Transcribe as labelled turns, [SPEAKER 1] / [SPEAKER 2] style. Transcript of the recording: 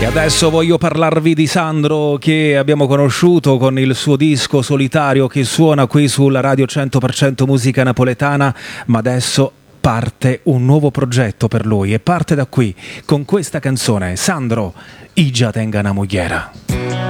[SPEAKER 1] E adesso voglio parlarvi di Sandro, che abbiamo conosciuto con il suo disco solitario che suona qui sulla Radio 100% Musica Napoletana, ma adesso parte un nuovo progetto per lui e parte da qui con questa canzone. Sandro, Igia tenga una mogliera.